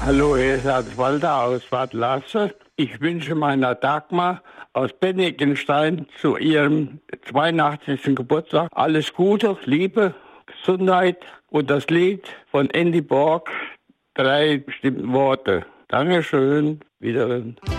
Hallo, hier ist Hans Walter aus Bad Lasse. Ich wünsche meiner Dagmar aus Bennigenstein zu ihrem 82. Geburtstag alles Gute, Liebe, Gesundheit und das Lied von Andy Borg, 3 bestimmte Worte. Dankeschön, wiederhören.